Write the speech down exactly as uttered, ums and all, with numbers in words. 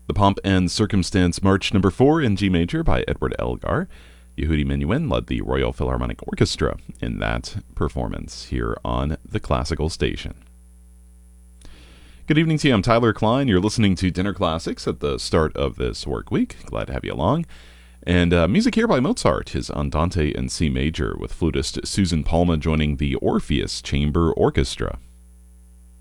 The Pomp and Circumstance March Number four in G Major by Edward Elgar. Yehudi Menuhin led the Royal Philharmonic Orchestra in that performance here on the Classical Station. Good evening to you. I'm Tyler Klein. You're listening to Dinner Classics at the start of this work week. Glad to have you along. And uh, music here by Mozart, his Andante in C Major, with flutist Susan Palma joining the Orpheus Chamber Orchestra.